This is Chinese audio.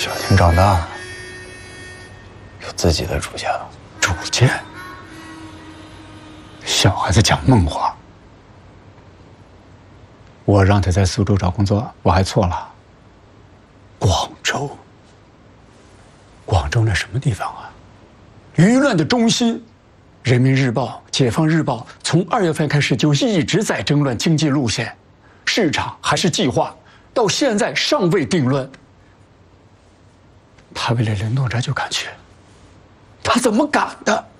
小婷长大了，有自己的主见了。 主见？小孩子讲梦话。我让他在苏州找工作，我还错了。广州？广州那什么地方啊？舆论的中心。人民日报、解放日报从2月份开始就一直在争论经济路线，市场还是计划，到现在尚未定论。他为了任诺哲就敢去，他怎么敢的？